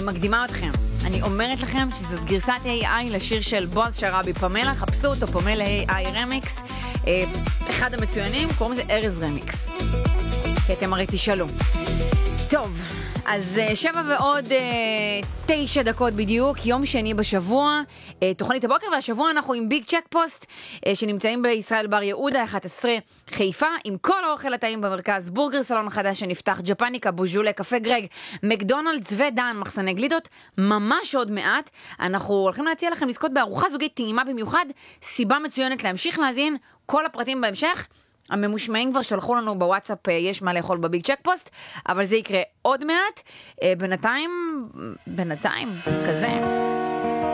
מקדימה אתכם. אני אומרת לכם שזאת גרסת AI לשיר של בועז שרעבי פמלה, חפשו אותו, פמלה AI רמיקס. אחד המצוינים, קוראים לזה ארז רמיקס. כי אתם הרי תשאלו. טוב, אז 7:09 בדיוק, יום שני בשבוע, תוכנית הבוקר, והשבוע אנחנו עם ביג צ'ק פוסט, שנמצאים בישראל בר יהודה, 11 חיפה, עם כל האוכל הטעים במרכז, בורגר סלון חדש שנפתח, ג'פניקה, בוז'ולה, קפה גרג, מקדונלדס ודן, מחסני גלידות, ממש עוד מעט, אנחנו הולכים להציע לכם לזכות בארוחה זוגית טעימה במיוחד, סיבה מצוינת להמשיך להזין, כל הפרטים בהמשך, הממושמעים כבר שלחו לנו בוואטסאפ, יש מה לאכול בביג צ'ק פוסט, אבל זה יקרה עוד מעט, בינתיים, כזה.